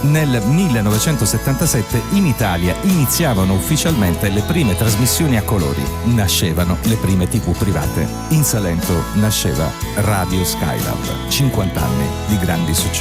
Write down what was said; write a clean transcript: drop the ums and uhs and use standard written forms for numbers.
Nel 1977 in Italia iniziavano ufficialmente le prime trasmissioni a colori. Nascevano le prime TV private. In Salento nasceva Radio Skylab. 50 anni di grandi successi.